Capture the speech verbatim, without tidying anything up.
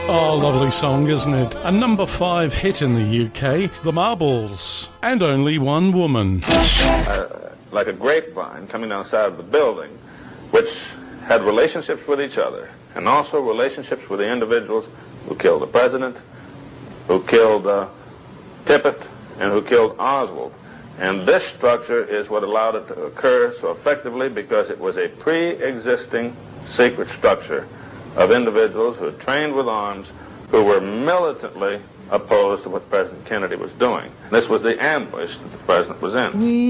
Oh, lovely song, isn't it? A number five hit in the U K, The Marbles, and Only One Woman. Uh, like a grapevine coming down the side of the building, which had relationships with each other, and also relationships with the individuals who killed the president, who killed uh, Tippit, and who killed Oswald. And this structure is what allowed it to occur so effectively because it was a pre-existing secret structure of individuals who had trained with arms, who were militantly opposed to what President Kennedy was doing. This was the ambush that the president was in. We